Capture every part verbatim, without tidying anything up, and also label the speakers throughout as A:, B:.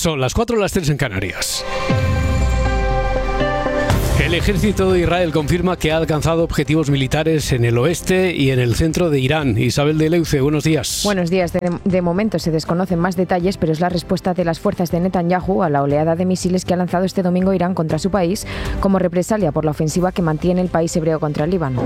A: Son las cuatro, las tres en Canarias. El ejército de Israel confirma que ha alcanzado objetivos militares en el oeste y en el centro de Irán. Isabel de Leuce, buenos días.
B: Buenos días. De, de momento se desconocen más detalles, pero es la respuesta de las fuerzas de Netanyahu a la oleada de misiles que ha lanzado este domingo Irán contra su país como represalia por la ofensiva que mantiene el país hebreo contra el Líbano.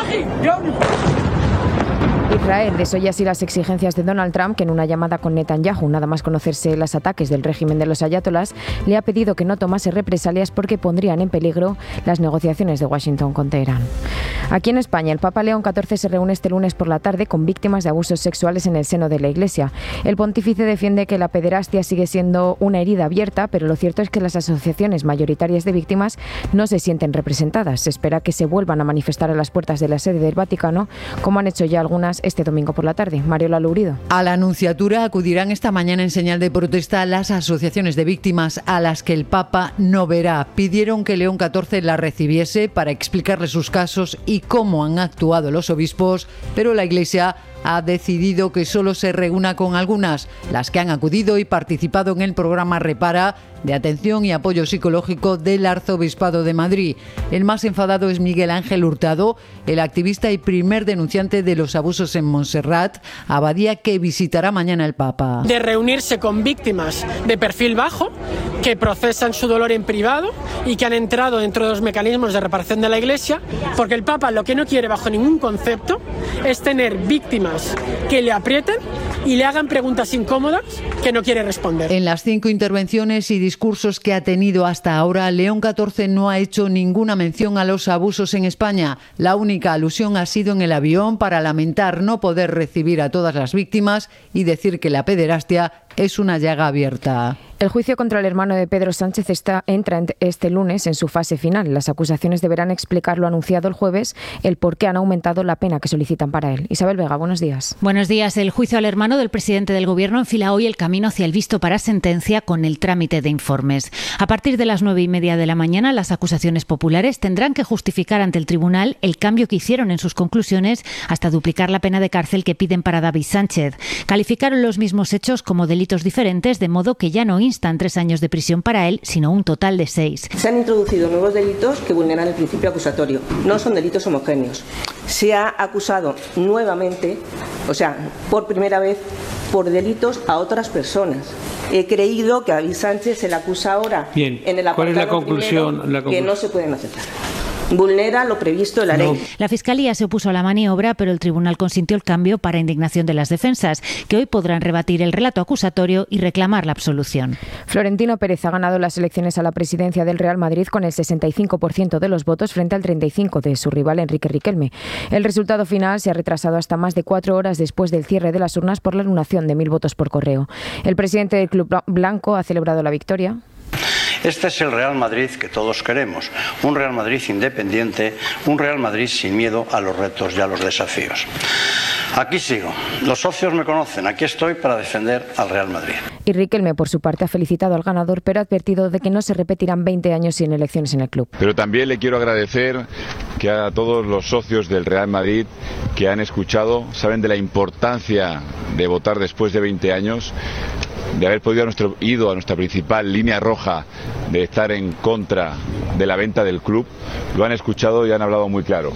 B: Israel desoye así las exigencias de Donald Trump, que en una llamada con Netanyahu, nada más conocerse los ataques del régimen de los ayatolás, le ha pedido que no tomase represalias porque pondrían en peligro las negociaciones de Washington con Teherán. Aquí en España, el Papa León catorce se reúne este lunes por la tarde con víctimas de abusos sexuales en el seno de la Iglesia. El pontífice defiende que la pederastia sigue siendo una herida abierta, pero lo cierto es que las asociaciones mayoritarias de víctimas no se sienten representadas. Se espera que se vuelvan a manifestar a las puertas de la sede del Vaticano, como han hecho ya algunas este domingo por la tarde. Mariola Lourido.
C: A la Anunciatura acudirán esta mañana en señal de protesta las asociaciones de víctimas a las que el Papa no verá. Pidieron que León catorce las recibiese para explicarles sus casos y cómo han actuado los obispos, pero la Iglesia ha decidido que solo se reúna con algunas, las que han acudido y participado en el programa Repara de atención y apoyo psicológico del Arzobispado de Madrid. El más enfadado es Miguel Ángel Hurtado, el activista y primer denunciante de los abusos en Montserrat, abadía que visitará mañana el Papa.
D: De reunirse con víctimas de perfil bajo, que procesan su dolor en privado y que han entrado dentro de los mecanismos de reparación de la Iglesia, porque el Papa lo que no quiere bajo ningún concepto es tener víctimas que le aprieten y le hagan preguntas incómodas que no quiere responder.
C: En las cinco intervenciones y discursos que ha tenido hasta ahora, León catorce no ha hecho ninguna mención a los abusos en España. La única alusión ha sido en el avión para lamentar no poder recibir a todas las víctimas y decir que la pederastia es una llaga abierta.
B: El juicio contra el hermano de Pedro Sánchez está, entra este lunes en su fase final. Las acusaciones deberán explicar lo anunciado el jueves, el por qué han aumentado la pena que solicitan para él. Isabel Vega, buenos días.
E: Buenos días. El juicio al hermano del presidente del Gobierno enfila hoy el camino hacia el visto para sentencia con el trámite de informes. A partir de las nueve y media de la mañana, las acusaciones populares tendrán que justificar ante el tribunal el cambio que hicieron en sus conclusiones hasta duplicar la pena de cárcel que piden para David Sánchez. Calificaron los mismos hechos como delitos diferentes, de modo que ya no instan tres años de prisión para él, sino un total de seis.
F: Se han introducido nuevos delitos que vulneran el principio acusatorio. No son delitos homogéneos. Se ha acusado nuevamente, o sea, por primera vez, por delitos a otras personas. He creído que a David Sánchez se le acusa ahora
G: Bien.
F: en el apartado
G: ¿Cuál es la conclusión?
F: primero,
G: La conclusión.
F: que no se pueden aceptar. Vulnera lo previsto en la
G: No.
F: ley.
E: La Fiscalía se opuso a la maniobra, pero el tribunal consintió el cambio para indignación de las defensas, que hoy podrán rebatir el relato acusatorio y reclamar la absolución.
B: Florentino Pérez ha ganado las elecciones a la presidencia del Real Madrid con el sesenta y cinco por ciento de los votos frente al treinta y cinco por ciento de su rival Enrique Riquelme. El resultado final se ha retrasado hasta más de cuatro horas después del cierre de las urnas por la anulación de mil votos por correo. El presidente del Club Blanco ha celebrado la victoria.
H: Este es el Real Madrid que todos queremos, un Real Madrid independiente, un Real Madrid sin miedo a los retos y a los desafíos. Aquí sigo, los socios me conocen, aquí estoy para defender al Real Madrid.
B: Y Riquelme, por su parte, ha felicitado al ganador, pero ha advertido de que no se repetirán veinte años sin elecciones en el club.
I: Pero también le quiero agradecer que a todos los socios del Real Madrid que han escuchado, saben de la importancia de votar después de veinte años, de haber podido a nuestro, ido a nuestra principal línea roja de estar en contra de la venta del club, lo han escuchado y han hablado muy claro.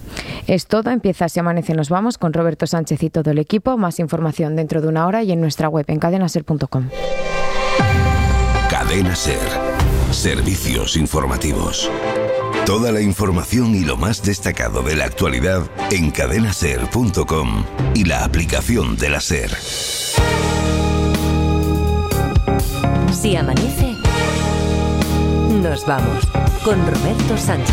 B: Es todo, empieza Si Amanece Nos Vamos con Roberto Sánchez y todo el equipo. Más información dentro de una hora y en nuestra web en cadena ser punto com.
J: Cadena Ser. Servicios informativos. Toda la información y lo más destacado de la actualidad en cadena ser punto com y la aplicación de la SER.
K: Si amanece, nos vamos con Roberto Sánchez.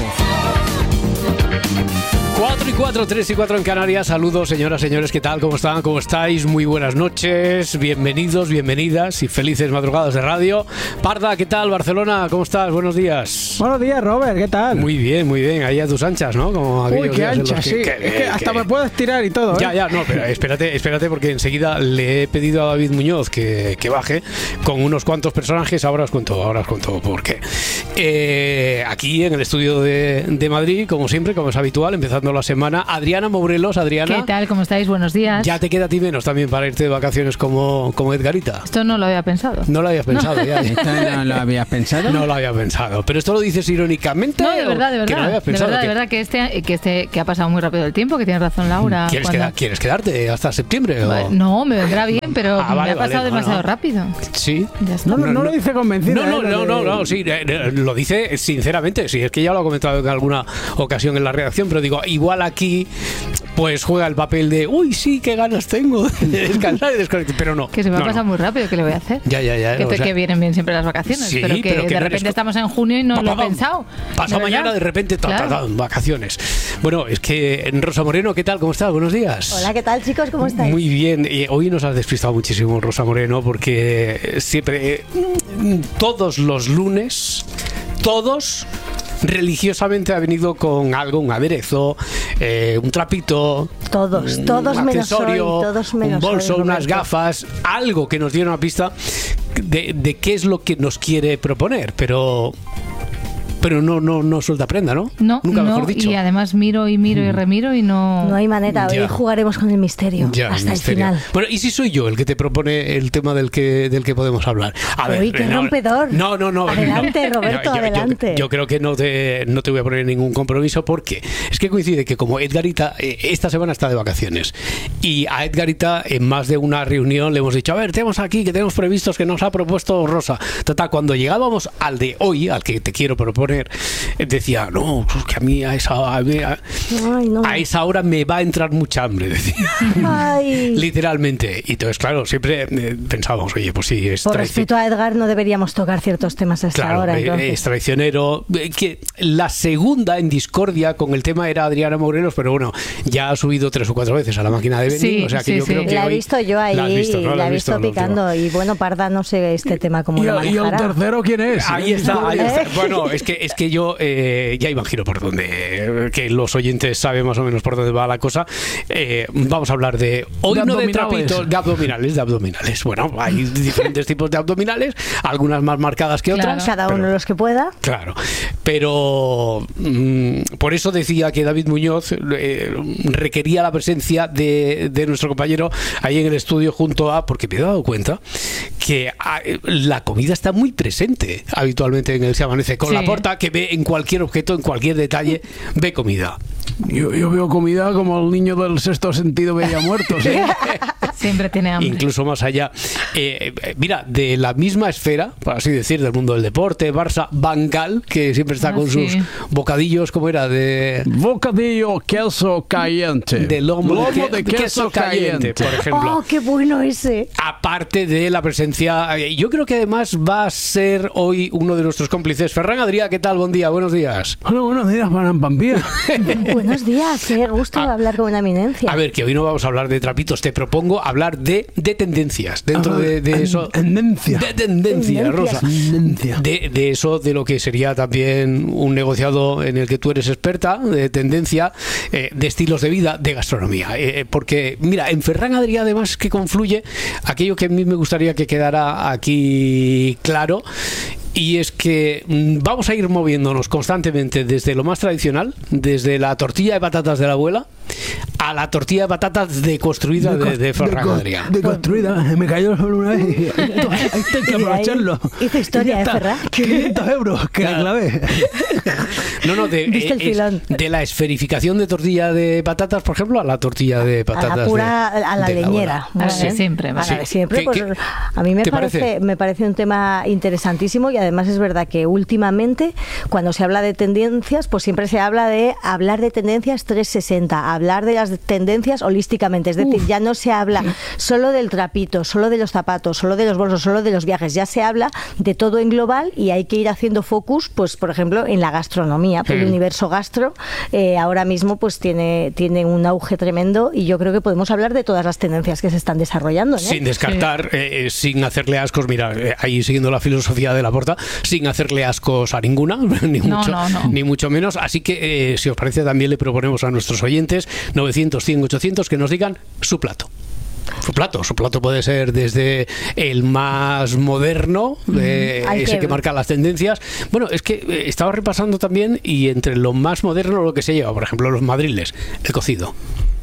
A: cuatro y cuatro, tres y cuatro en Canarias. Saludos, señoras, señores, ¿qué tal? ¿Cómo están? ¿Cómo estáis? Muy buenas noches, bienvenidos, bienvenidas y felices madrugadas de radio. Parda, ¿qué tal? Barcelona, ¿cómo estás? Buenos días.
L: Buenos días, Robert, ¿qué tal?
A: Muy bien, muy bien, ahí a tus anchas, ¿no? Como
L: Uy, qué ancha, sí. Que, es que hasta que... me puedo estirar y todo, ¿eh?
A: Ya, ya, no, pero espérate, espérate, porque enseguida le he pedido a David Muñoz que, que baje con unos cuantos personajes. Ahora os cuento, ahora os cuento por qué. Eh, aquí en el estudio de, de Madrid, como siempre, como es habitual, empezando empezando la semana. Adriana Mourelos, Adriana.
G: ¿Qué tal? ¿Cómo estáis? Buenos días.
A: Ya te queda a ti menos también para irte de vacaciones como, como Edgarita.
G: Esto no lo había pensado.
A: No lo habías pensado,
G: no.
A: ya.
L: ¿Esto no lo habías pensado?
A: No lo había pensado. Pero esto lo dices irónicamente.
G: No, de verdad, de verdad.
A: Que no habías pensado,
G: de verdad,
A: que...
G: de verdad que este, que este que ha pasado muy rápido el tiempo, que tienes razón, Laura.
A: ¿Quieres,
G: cuando...
A: queda, ¿Quieres quedarte hasta septiembre? O...
G: No, me vendrá bien, pero
A: ah, vale,
G: me ha pasado
A: vale,
G: demasiado
A: no, no.
G: rápido.
A: Sí.
G: Ya está.
L: No, no, no, no lo dice convencido.
A: No, no,
L: ¿eh?
A: no, no, no, sí, eh, lo dice sinceramente. Sí, es que ya lo ha comentado en alguna ocasión en la redacción, pero digo, igual aquí pues juega el papel de uy, sí, qué ganas tengo de descansar y desconectar, pero no.
G: Que se me
A: no,
G: ha pasado
A: no.
G: muy rápido, ¿qué le voy a hacer?
A: Ya, ya, ya.
G: Que,
A: o
G: te,
A: sea,
G: que vienen bien siempre las vacaciones,
A: sí,
G: pero que
A: pero que
G: de
A: no
G: repente
A: eres...
G: estamos en junio y no lo he pensado.
A: Pasado mañana, de repente, ta,
G: claro.
A: ta, ta, vacaciones. Bueno, es que Rosa Moreno, ¿qué tal? ¿Cómo estás? Buenos días.
M: Hola, ¿qué tal, chicos? ¿Cómo estáis?
A: Muy bien. Y hoy nos has despistado muchísimo, Rosa Moreno, porque siempre, eh, todos los lunes, todos... religiosamente ha venido con algo, un aderezo, eh, un trapito,
M: todos,
A: un
M: todos menos
A: accesorio,
M: hoy, todos menos
A: un bolso,
M: hoy,
A: unas gafas, algo que nos diera una pista de, de qué es lo que nos quiere proponer, pero... Pero no, no, no suelta prenda, ¿no?
G: No,
A: Nunca
G: no,
A: mejor dicho.
G: Y además miro y miro y remiro y no...
M: No hay manera, hoy
A: Ya.
M: jugaremos con el misterio
A: Ya,
M: hasta el
A: misterio.
M: final.
A: Bueno, ¿y si soy yo el que te propone el tema del que del que podemos hablar? A ver,
M: Uy, qué
A: no,
M: rompedor.
A: No, no, no.
M: Adelante,
A: no.
M: Roberto,
A: Yo- yo-
M: adelante.
A: Yo, yo creo que no te, no te voy a poner ningún compromiso porque es que coincide que como Edgarita eh, esta semana está de vacaciones y a Edgarita en más de una reunión le hemos dicho, a ver, tenemos aquí que tenemos previstos que nos ha propuesto Rosa. Tata, cuando llegábamos al de hoy, al que te quiero proponer, eh, decía, no, pues que a mí a esa, a, mí a-
M: Ay, no.
A: a esa hora me va a entrar mucha hambre, decía.
M: Ay.
A: Literalmente. Y entonces, claro, siempre eh, pensábamos, oye, pues sí, es
M: Por
A: traici-
M: respeto a Edgar no deberíamos tocar ciertos temas a esta
A: Claro,
M: hora.
A: eh,
M: Entonces.
A: es traicionero. Eh, Que la segunda en discordia con el tema era Adriana Morelos, pero bueno, ya ha subido tres o cuatro veces a la máquina de vending.
G: Sí,
A: o sea que
G: sí,
A: yo
G: sí.
A: creo que
M: La he
A: hoy-
M: visto yo ahí,
A: la has visto, ¿no?
M: la
A: has
M: he visto
A: ¿no?
M: picando. Y bueno, Parda, no sé este tema cómo
L: ¿Y,
M: lo
L: y el
M: manejará.
L: tercero quién es?
A: Ahí está, ahí
M: ¿Eh?
A: está. Bueno, es que, es que yo eh, ya imagino por dónde, eh, que los oyentes saben más o menos por dónde va la cosa. Eh, vamos a hablar de, hoy
L: De
A: no de
L: abdominales.
A: trapitos, de abdominales, de abdominales. Bueno, hay diferentes tipos de abdominales, algunas más marcadas que
G: Claro.
A: otras.
M: Cada
A: pero-
M: uno los que pueda.
A: Claro, pero mm, por eso decía que David Muñoz eh, requería la presencia de, de nuestro compañero ahí en el estudio junto a, porque me he dado cuenta que ah, la comida está muy presente habitualmente en el Se Amanece, con
G: Sí.
A: la porta que ve en cualquier objeto, en cualquier detalle, ve comida.
L: Yo, yo veo comida como el niño del sexto sentido veía muertos. ¿eh?
G: Siempre tiene hambre.
A: Incluso más allá. Eh, eh, mira, de la misma esfera, por así decir, del mundo del deporte, Barça, Bangal, que siempre está
G: Ah,
A: con
G: sí.
A: sus bocadillos, ¿cómo era? De,
L: Bocadillo, queso caliente.
A: de lomo,
L: Lomo
A: de,
L: de
A: que-
L: queso caliente.
A: por ejemplo.
M: ¡Oh, qué bueno ese!
A: Aparte de la presencia, eh, yo creo que además va a ser hoy uno de nuestros cómplices. Ferran Adrià, ¿qué tal? Buen día, buenos días.
L: Hola, buenos días, Maran Pampía.
M: Buenos días, qué gusto
A: Ah.
M: hablar con una eminencia.
A: A ver, que hoy no vamos a hablar de trapitos, te propongo hablar de, de tendencias. Dentro
L: Ah,
A: de, de
L: en-
A: eso.
L: tendencia.
A: De tendencia,
M: Tendencias.
A: Rosa.
L: Tendencia.
A: De, de eso, de lo que sería también un negociado en el que tú eres experta, de tendencia, eh, de estilos de vida, de gastronomía. Eh, porque, mira, en Ferran Adrià además que confluye aquello que a mí me gustaría que quedara aquí claro. Y es que mm, vamos a ir moviéndonos constantemente desde lo más tradicional, desde la tortilla de patatas de la abuela, a la tortilla de patatas deconstruida de, de Ferran
L: co-
A: Adrià.
L: Deconstruida, me cayó solo una vez. y Esto, esto hay que
M: Y de ahí
L: aprovecharlo.
M: hizo historia,
L: Y ya
M: ¿eh,
L: está.
M: Ferran?
L: quinientos euros, que la clavé.
A: No, no, de,
M: Viste el
A: eh, es
M: filón.
A: de la esferificación de tortilla de patatas, por ejemplo, a la tortilla de
M: A
A: patatas
M: la pura,
A: de,
M: a la
A: de
M: leñera.
A: abuela.
G: A la de siempre,
M: A la
A: sí.
M: de siempre.
A: ¿Qué-
M: Pues,
A: qué-
M: a mí me
A: te
M: parece,
A: parece?
M: me parece un tema interesantísimo y además es verdad que últimamente cuando se habla de tendencias, pues siempre se habla de hablar de tendencias trescientos sesenta, hablar de las tendencias holísticamente. Es decir, ya no se habla solo del trapito, solo de los zapatos, solo de los bolsos, solo de los viajes. Ya se habla de todo en global y hay que ir haciendo focus, pues por ejemplo, en la gastronomía. El
A: Hmm.
M: universo gastro eh, ahora mismo pues tiene, tiene un auge tremendo y yo creo que podemos hablar de todas las tendencias que se están desarrollando, ¿no?
A: Sin descartar, eh, eh, sin hacerle ascos, mira, eh, ahí siguiendo la filosofía de Laporta, sin hacerle ascos a ninguna, ni,
G: No,
A: mucho,
G: no, no.
A: ni mucho menos. Así que, eh, si os parece, también le proponemos a nuestros oyentes novecientos, cien, ochocientos que nos digan su plato. Su plato, su plato puede ser desde el más moderno, eh,
M: Hay
A: ese
M: que-
A: que marca las tendencias. Bueno, es que eh, estaba repasando también y entre lo más moderno lo que se lleva, por ejemplo, los madriles, el cocido.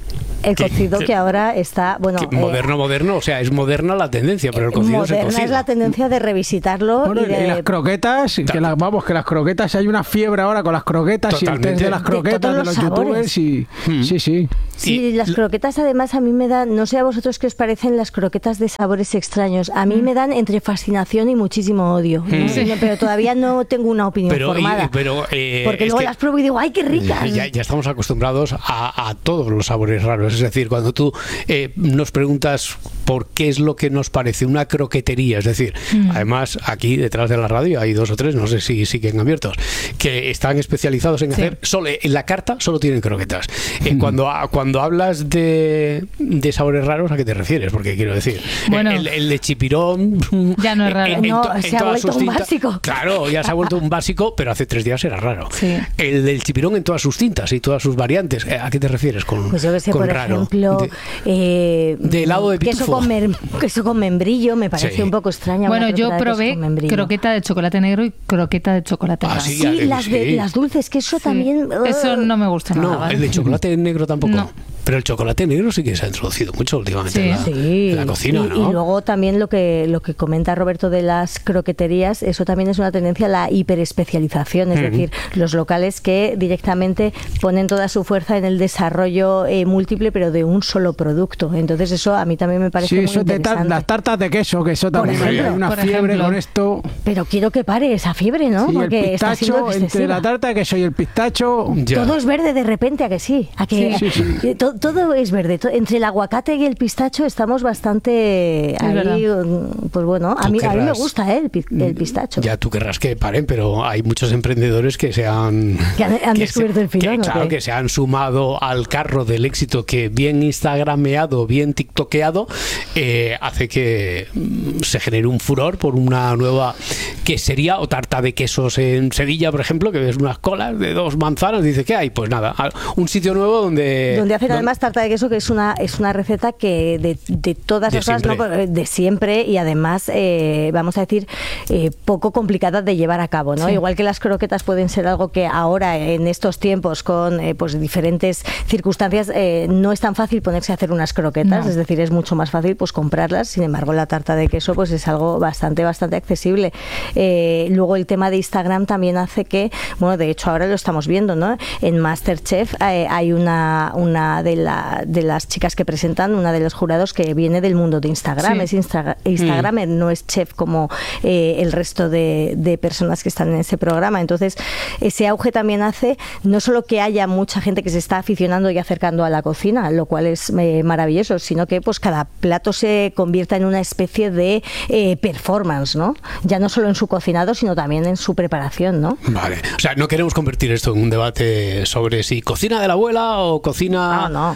M: El
A: Que-
M: cocido
A: que-
M: que ahora está, bueno,
A: Que
M: eh,
A: moderno, moderno, o sea, es moderna la tendencia, pero el cocido es el
M: moderna
A: cocido.
M: es la tendencia de revisitarlo
L: Bueno,
M: y
L: y
M: de...
L: las croquetas, que las, vamos, que las croquetas, hay una fiebre ahora con las croquetas y el
A: Totalmente.
L: test de las
M: De
L: croquetas
M: todos
L: de
M: los
L: los, youtubers
M: sabores.
L: y
A: Mm.
L: sí, sí.
M: Sí, las croquetas además a mí me dan, no sé a vosotros qué os parecen las croquetas de sabores extraños, a mí me dan entre fascinación y muchísimo odio, ¿no?
A: Sí.
M: No, pero todavía no tengo una opinión
A: Pero, y-
M: formada.
A: pero, eh,
M: porque
A: es
M: luego
A: que-
M: las pruebo y digo, ¡ay, qué ricas!
A: Ya, ya estamos acostumbrados a, a todos los sabores raros. Es decir, cuando tú eh, nos preguntas por qué es lo que nos parece una croquetería, es decir,
G: Mm.
A: además aquí detrás de la radio hay dos o tres, no sé si siguen abiertos, que están especializados en
G: Sí.
A: hacer, solo en la carta solo tienen croquetas. Eh, cuando, a- cuando hablas de, de sabores raros, ¿a qué te refieres? Porque quiero decir,
G: Bueno.
A: el, el de chipirón...
G: Ya no es raro.
M: No,
A: to-
M: se ha
A: todas
M: vuelto
A: sus
M: un
A: tintas-
M: básico.
A: Claro, ya se ha vuelto un básico, pero hace tres días era raro.
G: Sí.
A: El del chipirón en todas sus tintas y todas sus variantes. ¿A qué te refieres con,
M: Pues yo que sé,
A: con
M: por
A: raro?
M: ejemplo,
A: De-
M: eh,
A: de helado de
M: queso
A: pitufo.
M: con, mer- queso con membrillo, me parece
A: Sí.
M: un poco extraña.
G: Bueno,
M: una
G: yo
M: croqueta de queso
G: probé
M: con membrillo.
G: croqueta de chocolate negro y croqueta de chocolate
A: Ah,
G: blanco.
A: sí,
M: Sí,
A: ya,
M: las, de,
A: sí.
M: las dulces, que eso
G: Sí.
M: también...
G: Eso no me gusta nada.
A: No,
G: ¿vale?
A: el de chocolate negro tampoco.
G: No.
A: Pero el chocolate negro sí que se ha introducido mucho últimamente
G: Sí.
A: en, la,
M: Sí.
A: en la cocina,
M: y,
A: ¿no?
M: y luego también lo que lo que comenta Roberto de las croqueterías, eso también es una tendencia a la hiperespecialización, es
A: Ujú.
M: decir, los locales que directamente ponen toda su fuerza en el desarrollo eh, múltiple, pero de un solo producto. Entonces eso a mí también me parece
L: Sí,
M: muy
L: eso de tar-
M: interesante.
L: las tartas de queso, que eso también hay
M: ejemplo,
L: una
G: por
L: fiebre
G: ejemplo.
L: con esto.
M: Pero quiero que pare esa fiebre, ¿no?
L: Sí, el
M: Porque está siendo
L: pistacho, entre
M: excesiva.
L: la tarta de queso y el pistacho.
A: Ya.
M: Todo es verde de repente, ¿a que sí? ¿A que
L: Sí, sí,
M: eh, to- todo es verde. To- entre el aguacate y el pistacho estamos bastante ahí,
G: verdad.
M: mm, pues bueno, a
A: Tú
M: mí, a mí me
A: querrás-
M: gusta eh, el, pi- el pistacho.
A: Ya tú querrás que paren, pero hay muchos emprendedores que se han...
M: Que han- han
A: que
M: descubierto
A: se-
M: el filón,
A: que,
M: ¿o
A: claro,
M: qué?
A: que se han sumado al carro del éxito que bien instagrameado, bien tiktokeado, eh, hace que mm, se genere un furor por una nueva quesería o tarta de quesos en Sevilla, por ejemplo, que ves unas colas de dos manzanas, dice, ¿qué hay? Pues nada, al- un sitio nuevo donde...
M: Donde hacen
A: don-
M: además tarta de queso, que es una es una receta que de, de todas
A: De
M: las cosas, ¿no?
A: siempre.
M: de siempre y además, eh, vamos a decir, eh, poco complicada de llevar a cabo, ¿no?
G: Sí.
M: Igual que las croquetas pueden ser algo que ahora, en estos tiempos, con eh, pues diferentes circunstancias, eh, no es tan fácil ponerse a hacer unas croquetas,
G: No.
M: es decir, es mucho más fácil pues comprarlas. Sin embargo, la tarta de queso pues es algo bastante, bastante accesible. Eh, luego el tema de Instagram también hace que, bueno, de hecho ahora lo estamos viendo, ¿no? En MasterChef eh, hay una, una de, la, de las chicas que presentan, una de los jurados que viene del mundo de Instagram,
G: Sí.
M: es Instra- Instagramer, no es chef como eh, el resto de, de personas que están en ese programa. Entonces, ese auge también hace no solo que haya mucha gente que se está aficionando y acercando a la cocina, lo cual es eh, maravilloso, sino que pues cada plato se convierta en una especie de eh, performance, ¿no? Ya no solo en su cocinado, sino también en su preparación, ¿no?
A: Vale, o sea, no queremos convertir esto en un debate sobre si cocina de la abuela o cocina
M: Ah, no.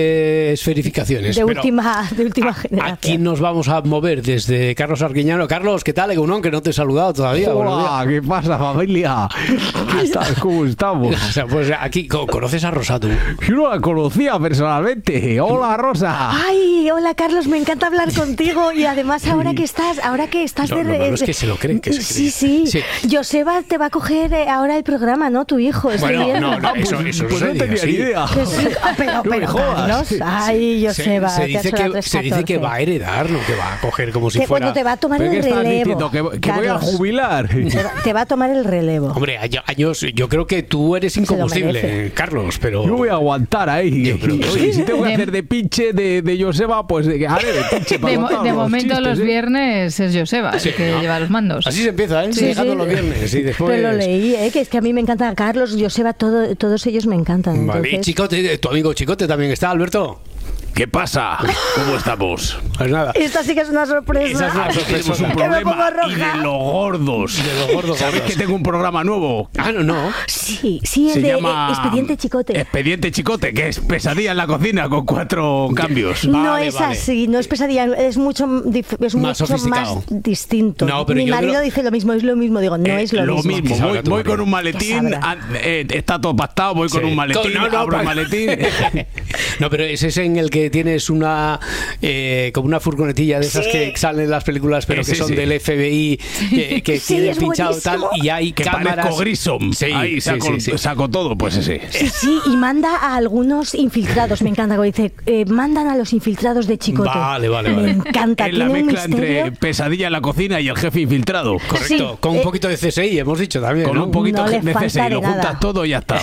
A: de esferificaciones.
M: De
A: pero
M: última, de última generación.
A: aquí nos vamos a mover desde Carlos Arguiñano. Carlos, ¿qué tal, Egunon? Que no te he saludado todavía. Buenos días.
L: Hola, ¿qué pasa, familia? ¿Qué tal? ¿Cómo estamos?
A: O sea, pues aquí, ¿co- ¿conoces a Rosa tú?
L: Yo no la conocía personalmente. Hola, Rosa.
M: Ay, hola Carlos, me encanta hablar contigo y además ahora que estás, ahora que estás
A: Lo-
M: de
A: lo malo es que se lo creen, que se
M: sí,
A: creen.
M: sí,
A: Sí.
M: Joseba te va a coger eh, ahora el programa, ¿no? Tu hijo, estoy
A: Bueno,
M: viendo.
A: no, no, eso, eso
L: Pues
A: se
L: no
A: diga
L: tenía
A: así.
L: ni idea.
M: Que sí, ah, pero,
L: No me
M: pero
L: jodas.
M: Carlos, ay,
A: Se,
M: Joseba,
A: se
M: te ha
A: dice
M: hecho la
A: que,
M: tres
A: se dice que
M: catorce.
A: va a heredar, no que va a coger como si
M: Que,
A: fuera...
M: bueno, te va a tomar
L: ¿Pero
M: el
L: qué estás
M: relevo.
L: diciendo? ¿Que, que voy a
M: Carlos.
L: jubilar?
M: Te va, te va a tomar el relevo.
A: Hombre, año- años, yo creo que tú eres
M: lo
A: incombustible,
M: merece.
A: Carlos, pero...
L: Yo voy a aguantar ahí.
A: Yo creo que
L: Oye,
A: sí.
L: si tengo que
G: De-
L: hacer de pinche de, de Joseba, pues de, haré de pinche para
G: De, mo-
L: contar
G: de
L: los
G: momento
L: chistes,
G: los
L: ¿eh?
G: viernes es Joseba el
A: Sí,
G: que
A: ¿no?
G: lleva los mandos.
A: Así se empieza, ¿eh?
M: Sí,
A: Dejando
M: sí.
A: los viernes y después...
M: Pero lo leí, ¿eh? Que es que a mí me encanta Carlos, Joseba, todo, todos ellos me encantan.
A: Vale, y
M: entonces-
A: Chicote, tu amigo Chicote también está, Alberto.
N: ¿Qué pasa? ¿Cómo estamos?
A: Pues nada.
M: Esta sí que es una sorpresa.
A: Esa es una sorpresa.
N: Tenemos un
M: Que me pongo
N: problema y
M: roja.
N: de los gordos.
A: De los gordos,
N: ¿Sabéis
A: gordos.
N: que tengo un programa nuevo?
A: Ah, no, no.
M: Sí, sí, el
N: Se
M: de
N: llama
M: eh, Expediente Chicote.
N: Expediente Chicote, que es pesadilla en la cocina con cuatro cambios.
M: No
A: Vale,
M: es
A: vale.
M: así, no es pesadilla, es mucho, dif- es
A: Más
M: mucho
A: sofisticado.
M: más distinto.
A: No, pero
M: Mi
A: yo
M: marido
A: creo-
M: dice lo mismo, es lo mismo, digo, no
N: Eh,
M: es lo, mismo.
A: Que salga
N: Voy,
A: tu
N: voy
A: marido.
N: con un maletín,
M: Que
N: ah, eh, está todo pactado, voy con
A: Sí.
N: un maletín,
A: Con- no, no,
N: abro el
A: pa-
N: maletín.
A: No, pero ese es en el que que tienes una eh, como una furgonetilla de esas sí. que salen en las películas, pero
N: sí,
A: que son
N: sí.
A: del F B I, que, que
M: sí,
A: tienen pinchado
M: buenísimo.
A: tal, y hay
N: que
A: cámaras.
N: parezco Grissom.
A: Sí,
N: Ahí saco,
A: sí, sí, sí.
N: saco todo, pues ese.
M: Sí, sí, y manda a algunos infiltrados. Me encanta, como dice, eh, mandan a los infiltrados de Chicote.
A: Vale, vale,
M: Me
A: vale.
M: encanta.
N: Es la
M: Tiene un
N: mezcla
M: misterio.
N: entre Pesadilla en la cocina y el jefe infiltrado.
A: Correcto,
M: Sí,
A: con un
M: eh,
A: poquito de C S I, hemos dicho también.
N: Con
A: ¿no?
N: un poquito
M: No le
N: de C S I,
M: falta de
N: lo
M: nada.
N: juntas todo y ya está.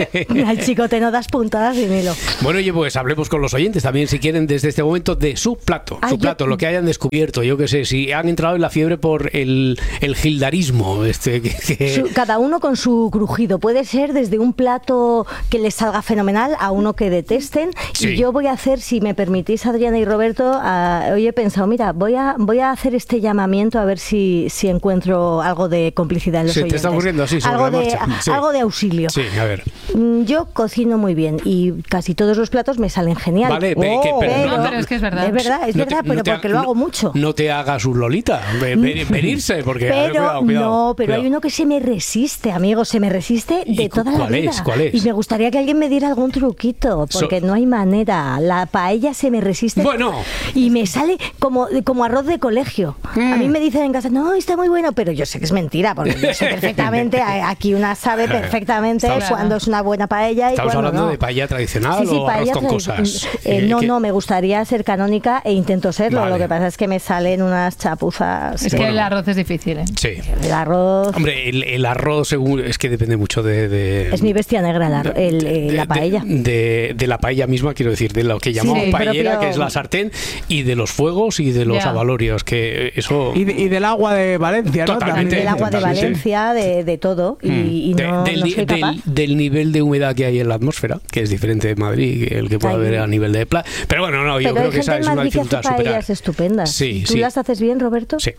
M: Al Chicote no das puntadas sin hilo.
A: Bueno, oye, pues hablemos con los oyentes también, si quieren, desde este momento, de su plato.
M: Ay,
A: su
M: yo-
A: plato, lo que hayan descubierto. Yo qué sé, si han entrado en la fiebre por el, el gildarismo. Este, que, que-
M: Su- cada uno con su crujido. Puede ser desde un plato que les salga fenomenal a uno que detesten.
A: Sí.
M: Y yo voy a hacer, si me permitís, Adriana y Roberto, a- hoy he pensado, mira, voy a, voy a hacer este llamamiento a ver si, si encuentro algo de complicidad en los
A: Sí, te
M: oyentes.
A: está ocurriendo así sobre
M: algo
A: la
M: de,
A: marcha. Sí.
M: algo de auxilio.
A: Sí, a ver.
M: Mm, Yo cocino muy bien y casi todos los platos me salen genial.
A: Vale, ve- que- pero-
G: No, pero es que es verdad.
M: Es verdad, es
A: No te-
M: verdad,
A: no
M: pero
A: te ha-
M: porque lo
A: no-
M: hago mucho.
A: No te hagas un Lolita, ve- ve- venirse, porque... a ver,
M: Pero
A: cuidado, cuidado,
M: no, pero
A: cuidado.
M: hay uno que se me resiste, amigo, se me resiste de
A: ¿Y cu-
M: toda la
A: cuál
M: vida.
A: es? ¿Cuál es?
M: Y me gustaría que alguien me diera algún truquito, porque
A: So-
M: no hay manera. La paella se me resiste.
A: Bueno.
M: Y me sale como, como arroz de colegio.
A: Mm.
M: A mí me dicen en casa, no, está muy bueno, pero yo sé que es mentira, porque yo sé perfectamente, a- aquí una sabe perfectamente
A: Estamos-
M: cuando es una buena paella y
A: ¿Estamos
M: cuando
A: hablando
M: no.
A: de paella tradicional
M: Sí, sí,
A: o arroz
M: paella
A: con
M: tradi-
A: cosas?
M: Eh,
A: Eh,
M: no,
A: que-
M: no, me gustaría ser canónica e intento serlo.
A: Vale.
M: Lo que pasa es que me salen unas chapuzas.
G: Es que el arroz es difícil, ¿eh?
A: Sí.
M: El arroz.
A: Hombre, el, el arroz según, es que depende mucho de... de-
M: Es mi bestia negra, el arro- el, eh,
A: de-
M: la paella.
A: De, de- de la paella misma, quiero decir, de lo que llamamos
M: Sí,
A: paellera,
M: propio-
A: que es la sartén, y de los fuegos y de los
G: Ya.
A: abalorios, que eso...
N: Y, de- y del agua de Valencia, ¿no?
A: Totalmente.
N: También.
M: Del agua de
A: totalmente.
M: Valencia, de, de todo. Y, y
A: Mm. De-
M: no,
A: del,
M: no
A: ni-
M: soy
A: del-
M: capaz.
A: del nivel de humedad que hay en la atmósfera, que es diferente de Madrid, el que puede
M: Ay.
A: haber a nivel de playa. Pero bueno, no, yo
M: Pero
A: creo
M: hay
A: que esa
M: gente
A: es
M: en
A: una
M: Madrid que hace
A: dificultad a superar.
M: paellas estupendas.
A: Sí,
M: ¿Tú
A: sí.
M: las haces bien, Roberto?
A: Sí.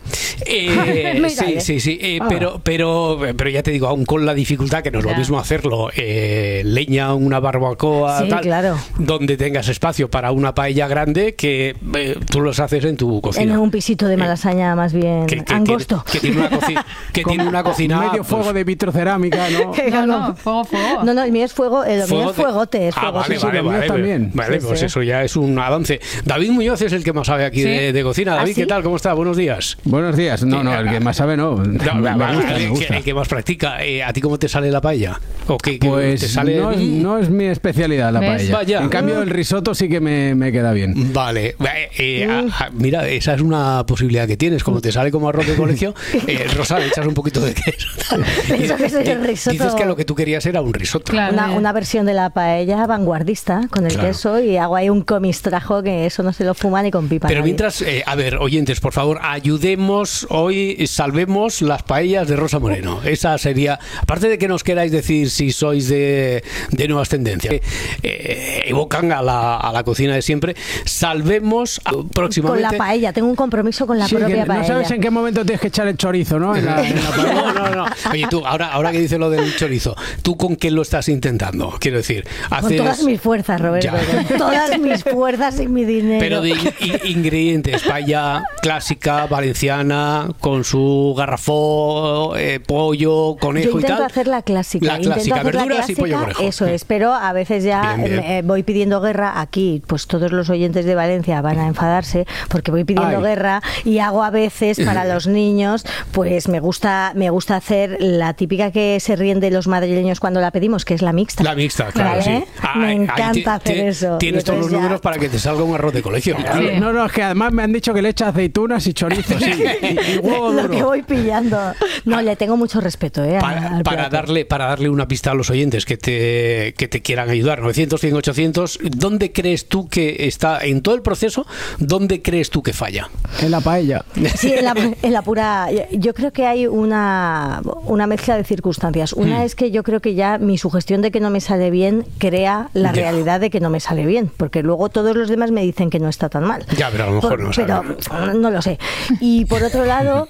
A: Eh,
M: Mira,
A: sí,
M: eh.
A: sí, sí. eh,
M: Ah.
A: pero, pero, pero ya te digo, aún con la dificultad, que no es lo
G: Ya.
A: mismo hacerlo, eh, leña, una barbacoa,
M: Sí,
A: tal,
M: claro.
A: donde tengas espacio para una paella grande, que eh, tú los haces en tu cocina.
M: En un pisito de malasaña más bien
A: que, que
M: angosto.
A: Tiene, que tiene una, coci- que tiene una cocina...
N: Medio
A: pues,
N: fuego de vitrocerámica, ¿no?
G: No, no, fuego, fuego.
M: No, no, el mío es fuego, el mío
A: Fuego
M: es
A: de-
M: fuegote, es
A: Ah,
M: fuego.
A: vale,
M: sí, sí.
A: vale,
N: lo mío
A: vale,
N: también.
A: vale,
M: Sí,
A: pues
M: sí.
A: eso ya es un avance. David Muñoz es el que más sabe aquí
G: Sí.
A: de, de cocina.
M: ¿Ah,
A: David,
M: sí?
A: ¿qué tal? ¿Cómo está? Buenos días.
N: Buenos días. No, no, el que más sabe no.
A: No,
N: me
A: va,
N: gusta,
A: el,
N: me
A: que-
N: gusta.
A: el que más practica. Eh, ¿A ti cómo te sale la paella? ¿O qué, qué
N: Pues
A: te sale?
N: no, es, no es mi especialidad la
G: ¿Ves?
N: paella.
A: Vaya.
N: En cambio, el risotto sí que me, me queda bien.
A: Vale, eh, eh, a- a- mira, esa es una posibilidad que tienes. Como te sale como arroz de colegio, eh, Rosa, le echas un poquito de queso.
M: Pienso que soy el risotto.
A: Dices que lo que tú querías era un risotto.
G: Claro.
M: Una, una versión de la paella vanguardista con el
A: Claro.
M: queso y hago ahí un comistrajo que eso no se lo fuma ni con pipa.
A: Pero
M: nadie.
A: mientras, eh, a ver, oyentes, por favor, ayudemos hoy, salvemos las paellas de Rosa Moreno. Esa sería, aparte de que nos queráis decir si sois de, de nuevas tendencias, que eh, evocan a la, a la cocina de siempre, salvemos a-
M: Con
A: próximamente...
M: la paella, tengo un compromiso con la
N: Sí, que
M: propia
N: no
M: paella.
N: sabes en qué momento tienes que echar el chorizo, ¿no? En la, en la paella.
A: No, no, no. Oye, tú, ahora, ahora que dices lo del chorizo, ¿tú con qué lo estás intentando? Quiero decir,
M: Con
A: haces...
M: todas mis fuerzas, Roberto.
A: Ya.
M: Con todas mis fuerzas y mi dinero.
A: Pero de in- in- ingredientes, paella clásica, valenciana, con su garrafón, eh, pollo, conejo
M: Yo
A: y tal.
M: intento hacer la clásica.
A: La
M: intento
A: clásica,
M: hacer la
A: verduras y pollo
M: clásica,
A: conejo.
M: Eso es, pero a veces ya
A: Bien, bien.
M: eh, voy pidiendo guerra aquí. Pues todos los oyentes de Valencia van a enfadarse porque voy pidiendo
N: Ay.
M: guerra y hago a veces para los niños, pues me gusta me gusta hacer la típica que se ríen de los madrileños cuando la pedimos, que es la mixta.
A: La mixta, claro,
M: ¿Vale?
A: sí.
M: Me
A: Ahí- ahí
M: encanta
A: ti-
M: hacer
A: ti-
M: eso.
A: Tienes
M: Y
A: todos los
M: entonces ya-
A: números para que te salga un arroz de colegio. claro.
G: Sí.
N: No, no, es que además me han dicho que le echa aceitunas y chorizo, sí. Y, y huevo
M: lo que
N: duro.
M: voy pillando. No, le tengo mucho respeto, ¿eh?
A: Para,
M: al
A: para
M: plato.
A: darle para darle una pista a los oyentes que te que te quieran ayudar, novecientos, cien, ochocientos, ¿dónde crees tú que está en todo el proceso? ¿Dónde crees tú que falla?
N: En la paella.
M: Sí, en la, en la pura. Yo creo que hay una, una mezcla de circunstancias. Una
A: Hmm.
M: es que yo creo que ya mi sugestión de que no me sale bien crea la
A: Ya.
M: realidad de que no me sale bien, porque luego todos los demás me dicen que no está tan mal.
A: Ya, pero a lo mejor
M: Por-
A: no
M: Pero
A: sabe.
M: no lo sé. Y por otro lado,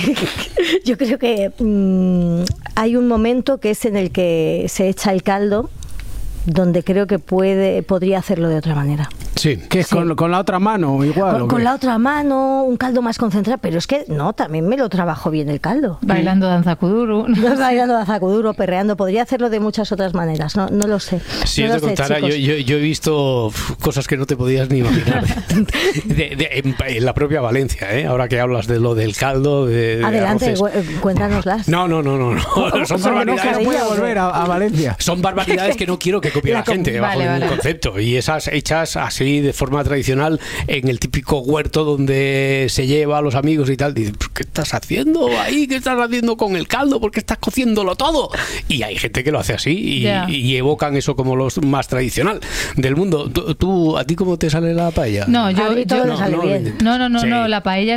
M: yo creo que mm, hay un momento que es en el que se echa el caldo donde creo que puede podría hacerlo de otra manera.
A: Sí.
L: Que es
M: Sí.
L: con, con la otra mano, igual.
M: Con,
L: ¿o
M: con
L: qué?
M: la otra mano, un caldo más concentrado, pero es que no, también me lo trabajo bien el caldo.
G: Bailando danza kuduro.
M: No bailando danza kuduro, perreando, podría hacerlo de muchas otras maneras, no, no lo sé.
A: Si
M: no
A: yo
M: lo
A: te
M: sé,
A: contara, yo,
M: chicos.
A: yo, yo he visto uf, cosas que no te podías ni imaginar de- de- en, en la propia Valencia, ¿eh? Ahora que hablas de lo del caldo, de, de
M: Adelante,
A: arroces.
M: cu- eh, cuéntanoslas.
A: No, no, no, no, no. Son
M: Son
A: barbaridades.
M: de
L: Voy a volver a, a Valencia.
A: Son barbaridades que no quiero que copie la,
M: La com-
A: gente bajo
G: vale,
A: ningún
G: vale.
A: concepto. Y esas hechas así de forma tradicional en el típico huerto donde se lleva a los amigos y tal. Dicen, ¿qué estás haciendo ahí? ¿Qué estás haciendo con el caldo? ¿Por qué estás cociéndolo todo? Y hay gente que lo hace así y,
G: Ya.
A: y evocan eso como lo más tradicional del mundo. ¿Tú, tú- a ti cómo te sale la paella?
G: No, yo,
M: A mí todo
G: yo-
M: me sale bien.
G: no, no, no,
A: Sí.
G: no, la paella